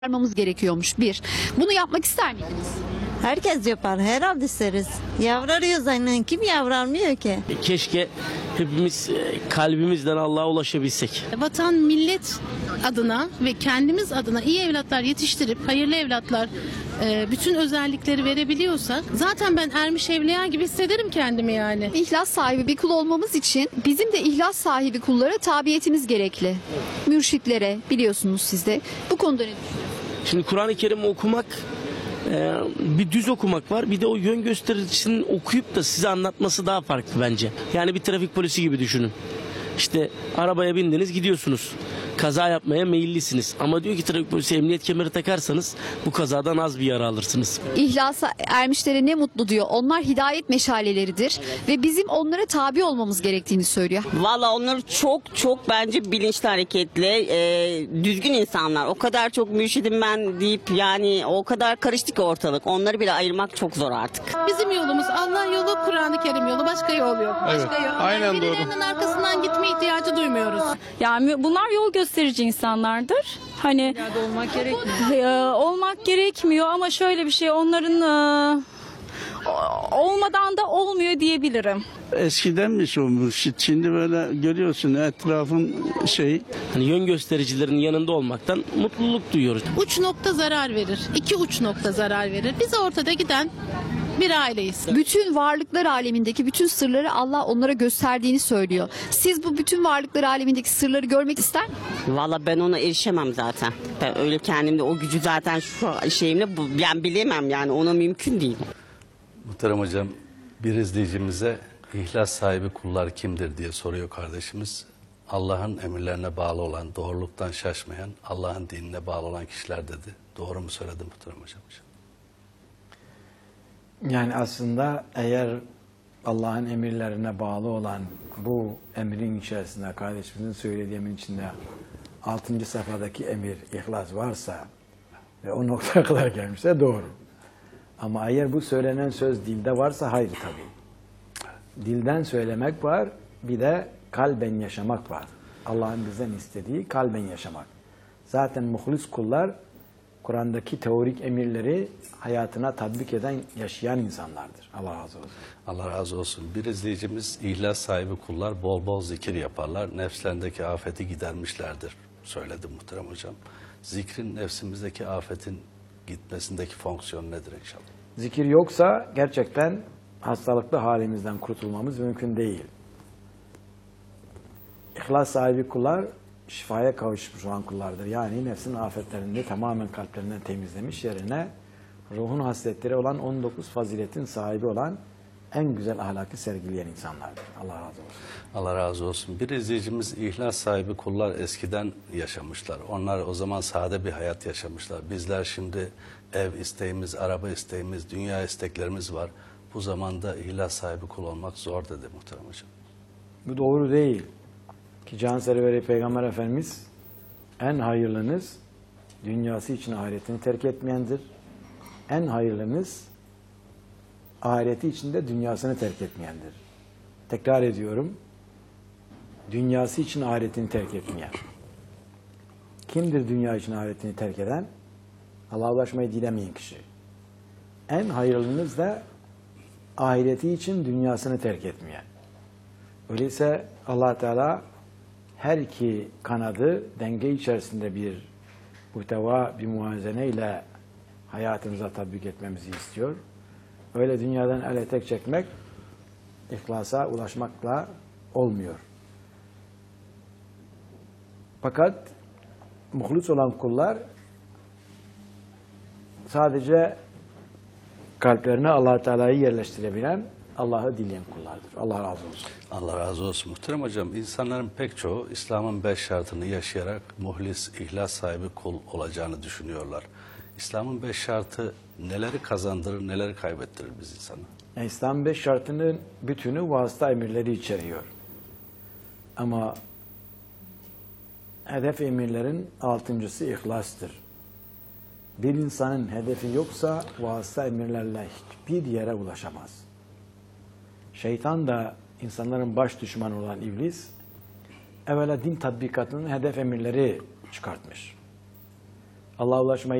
Yapmamız gerekiyormuş. Bir. Bunu yapmak ister miydiniz? Herkes yapar. Herhalde isteriz. Yavrarıyoruz aynen. Kim yavrarmıyor ki? Keşke hepimiz kalbimizden Allah'a ulaşabilsek. Vatan, millet adına ve kendimiz adına iyi evlatlar yetiştirip hayırlı evlatlar bütün özellikleri verebiliyorsak zaten ben ermiş evliya gibi hissederim kendimi yani. İhlas sahibi bir kul olmamız için bizim de ihlas sahibi kullara tabiyetimiz gerekli. Mürşitlere biliyorsunuz siz de. Bu konuda ne düşünüyorsunuz? Şimdi Kur'an-ı Kerim okumak bir düz okumak var, bir de o yön göstericisinin okuyup da size anlatması daha farklı bence. Yani bir trafik polisi gibi düşünün. İşte arabaya bindiniz, gidiyorsunuz. Kaza yapmaya meyillisiniz. Ama diyor ki trafik polisi, emniyet kemeri takarsanız bu kazadan az bir yara alırsınız. İhlasa ermişlere ne mutlu diyor. Onlar hidayet meşaleleridir ve bizim onlara tabi olmamız gerektiğini söylüyor. Valla onlar çok bence bilinçli, hareketli, düzgün insanlar. O kadar çok mürşidim ben deyip yani o kadar karıştı ki ortalık. Onları bile ayırmak çok zor artık. Bizim yolumuz Allah yolu, Kur'an-ı Kerim yolu. Başka yol yok. Başka yol. aynen doğru. Birilerinin arkasından gitme ihtiyacı duymuyoruz. Yani bunlar yol gösterici insanlardır. Hani Olmak gerekmiyor. olmak gerekmiyor ama şöyle bir şey, onların olmadan da olmuyor diyebilirim. Eskidenmiş o mürşit. Şimdi böyle görüyorsun etrafın Hani yön göstericilerin yanında olmaktan mutluluk duyuyoruz. Uç nokta zarar verir. İki uç nokta zarar verir. Biz ortada giden bir aileyiz. Bütün varlıklar alemindeki bütün sırları Allah onlara gösterdiğini söylüyor. Siz bu bütün varlıklar alemindeki sırları görmek ister misiniz? Valla ben ona erişemem zaten. Ben öyle kendimde o gücü zaten şu şeyimle ben bilemem yani, ona mümkün değil. Muhterem hocam, bir izleyicimize ihlas sahibi kullar kimdir diye soruyor kardeşimiz. Allah'ın emirlerine bağlı olan, doğruluktan şaşmayan, Allah'ın dinine bağlı olan kişiler dedi. Doğru mu söyledim muhterem hocam? Yani aslında eğer Allah'ın emirlerine bağlı olan bu emrin içerisinde, kardeşimizin söylediği emrin içinde 6. safhadaki emir, ihlas varsa ve o noktaya kadar gelmişse doğru. Ama eğer bu söylenen söz dilde varsa hayır tabii. Dilden söylemek var, bir de kalben yaşamak var. Allah'ın bizden istediği kalben yaşamak. Zaten muhlis kullar Kur'an'daki teorik emirleri hayatına tatbik eden, yaşayan insanlardır. Allah razı olsun. Allah razı olsun. Bir izleyicimiz ihlas sahibi kullar bol bol zikir yaparlar. Nefslerindeki afeti gidermişlerdir söyledi muhterem hocam. Zikrin nefsimizdeki afetin gitmesindeki fonksiyon nedir inşallah? Zikir yoksa gerçekten hastalıklı halimizden kurtulmamız mümkün değil. İhlas sahibi kullar şifaya kavuşmuş olan kullardır. Yani nefsin afetlerini tamamen kalplerinden temizlemiş, yerine ruhun hasletleri olan 19 faziletin sahibi olan en güzel ahlakı sergileyen insanlardır. Allah razı olsun. Allah razı olsun. Bir izleyicimiz ihlas sahibi kullar eskiden yaşamışlar. Onlar o zaman sade bir hayat yaşamışlar. Bizler şimdi ev isteğimiz, araba isteğimiz, dünya isteklerimiz var. Bu zamanda ihlas sahibi kul olmak zor dedi muhterem hocam. Bu doğru değil. Ki can serveri Peygamber Efendimiz en hayırlınız dünyası için ahiretini terk etmeyendir. En hayırlınız ahireti için de dünyasını terk etmeyendir. Tekrar ediyorum. Dünyası için ahiretini terk etmeyen. Kimdir dünya için ahiretini terk eden? Allah'a ulaşmayı dilemeyen kişi. En hayırlınız da ahireti için dünyasını terk etmeyen. Öyleyse Allah Teala her iki kanadı denge içerisinde bir muhteva, bir muvazene ile hayatımıza tatbik etmemizi istiyor. Öyle dünyadan el etek çekmek, ihlasa ulaşmakla olmuyor. Fakat muhlis olan kullar sadece kalplerine Allah Teala'yı yerleştirebilen, Allah'ı dileyen kullardır. Allah razı olsun. Allah razı olsun. Muhterem hocam, insanların pek çoğu İslam'ın 5 şartını yaşayarak muhlis, ihlas sahibi kul olacağını düşünüyorlar. İslam'ın 5 şartı neleri kazandırır, neleri kaybettirir biz insana? İslam 5 şartının bütünü vasıta emirleri içeriyor. Ama hedef emirlerin 6.'sı ihlastır. Bir insanın hedefi yoksa vasıta emirlerle hiçbir yere ulaşamaz. Şeytan da insanların baş düşmanı olan iblis, evvela din tatbikatının hedef emirleri çıkartmış. Allah'a ulaşmayı